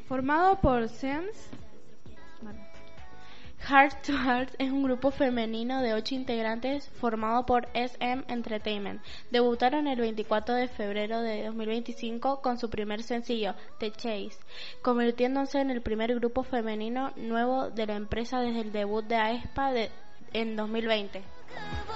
Formado por Sense. Heart to Heart es un grupo femenino de 8 integrantes formado por SM Entertainment. Debutaron el 24 de febrero de 2025 con su primer sencillo, The Chase, convirtiéndose en el primer grupo femenino nuevo de la empresa desde el debut de aespa en 2020.